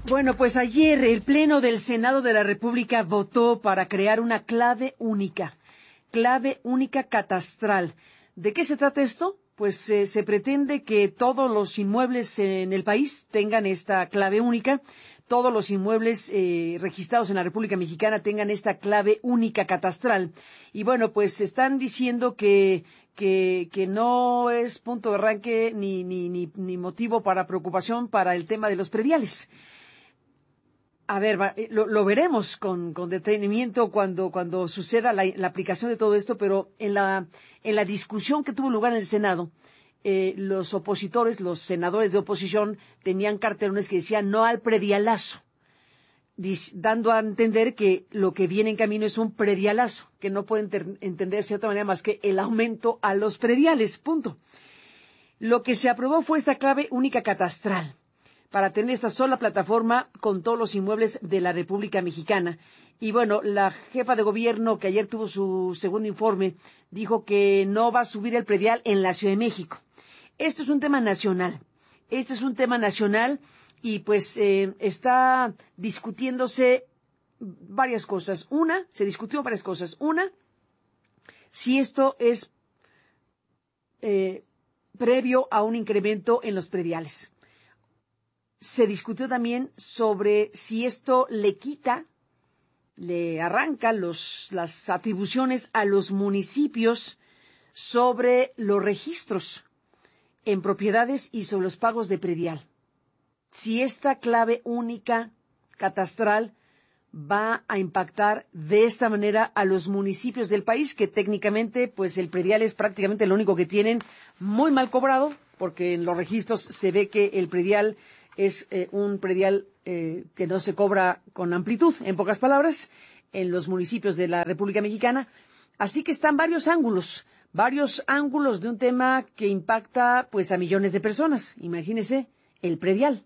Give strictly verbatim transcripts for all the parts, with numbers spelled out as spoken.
Bueno, pues ayer el Pleno del Senado de la República votó para crear una clave única, clave única catastral. ¿De qué se trata esto? Pues eh, se pretende que todos los inmuebles en el país tengan esta clave única, todos los inmuebles eh, registrados en la República Mexicana tengan esta clave única catastral. Y bueno, pues están diciendo que que, que no es punto de arranque ni, ni, ni, ni motivo para preocupación para el tema de los prediales. A ver, va, lo, lo veremos con, con detenimiento cuando, cuando suceda la, la aplicación de todo esto, pero en la, en la discusión que tuvo lugar en el Senado, eh, los opositores, los senadores de oposición, tenían cartelones que decían no al predialazo, dando a entender que lo que viene en camino es un predialazo, que no puede enter, entenderse de otra manera más que el aumento a los prediales, punto. Lo que se aprobó fue esta clave única catastral, para tener esta sola plataforma con todos los inmuebles de la República Mexicana. Y bueno, la jefa de gobierno, que ayer tuvo su segundo informe, dijo que no va a subir el predial en la Ciudad de México. Esto es un tema nacional. Este es un tema nacional y pues eh, está discutiéndose varias cosas. Una, se discutió varias cosas. Una, si esto es eh, previo a un incremento en los prediales. Se discutió también sobre si esto le quita, le arranca los, las atribuciones a los municipios sobre los registros en propiedades y sobre los pagos de predial. Si esta clave única catastral va a impactar de esta manera a los municipios del país, que técnicamente pues el predial es prácticamente lo único que tienen muy mal cobrado, porque en los registros se ve que el predial es eh, un predial eh, que no se cobra con amplitud, en pocas palabras, en los municipios de la República Mexicana. Así que están varios ángulos, varios ángulos de un tema que impacta pues a millones de personas. Imagínese, el predial.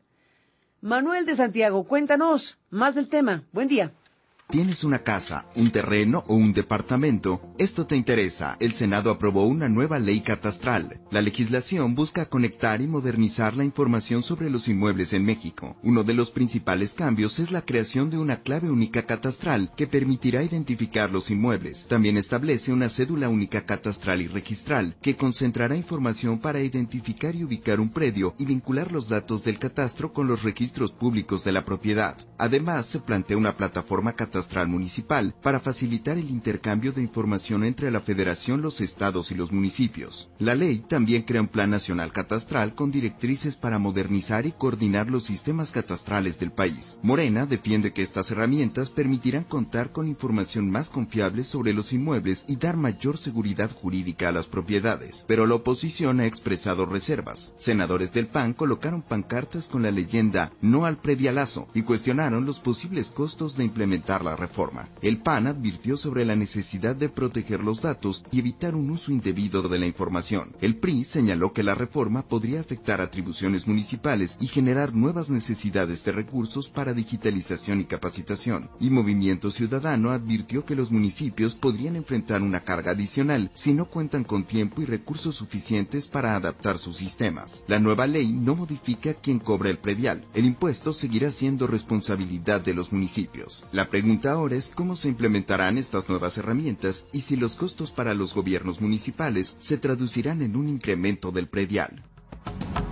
Manuel de Santiago, cuéntanos más del tema. Buen día. ¿Tienes una casa, un terreno o un departamento? Esto te interesa. El Senado aprobó una nueva ley catastral. La legislación busca conectar y modernizar la información sobre los inmuebles en México. Uno de los principales cambios es la creación de una clave única catastral que permitirá identificar los inmuebles. También establece una cédula única catastral y registral que concentrará información para identificar y ubicar un predio y vincular los datos del catastro con los registros públicos de la propiedad. Además, se plantea una plataforma catastral municipal para facilitar el intercambio de información entre la Federación, los estados y los municipios. La ley también crea un Plan Nacional Catastral con directrices para modernizar y coordinar los sistemas catastrales del país. Morena defiende que estas herramientas permitirán contar con información más confiable sobre los inmuebles y dar mayor seguridad jurídica a las propiedades, pero la oposición ha expresado reservas. Senadores del P A N colocaron pancartas con la leyenda "No al predialazo" y cuestionaron los posibles costos de implementar la reforma. El P A N advirtió sobre la necesidad de proteger los datos y evitar un uso indebido de la información. El P R I señaló que la reforma podría afectar atribuciones municipales y generar nuevas necesidades de recursos para digitalización y capacitación. Y Movimiento Ciudadano advirtió que los municipios podrían enfrentar una carga adicional si no cuentan con tiempo y recursos suficientes para adaptar sus sistemas. La nueva ley no modifica quién cobra el predial. El impuesto seguirá siendo responsabilidad de los municipios. La pregunta ahora es cómo se implementarán estas nuevas herramientas y si los costos para los gobiernos municipales se traducirán en un incremento del predial.